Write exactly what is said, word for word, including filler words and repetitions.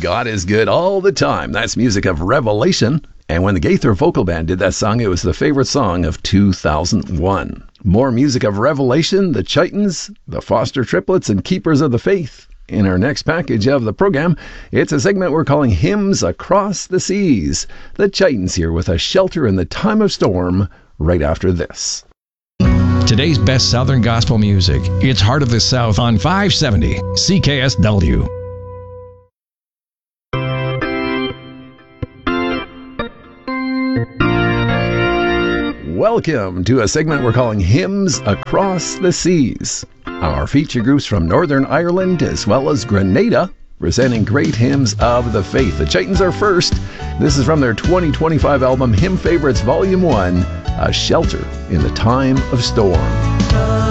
God is good all the time. That's music of Revelation. And when the Gaither Vocal Band did that song, it was the favorite song of two thousand one. More music of Revelation, the Chitons, the Foster Triplets, and Keepers of the Faith. In our next package of the program, it's a segment we're calling Hymns Across the Seas. The Chitons here with A Shelter in the Time of Storm right after this. Today's best Southern gospel music. It's Heart of the South on five seventy C K S W. Welcome to a segment we're calling Hymns Across the Seas. Our feature groups from Northern Ireland as well as Grenada presenting great hymns of the faith. The Chitons are first. This is from their twenty twenty-five album Hymn Favorites Volume one, A Shelter in the Time of Storm.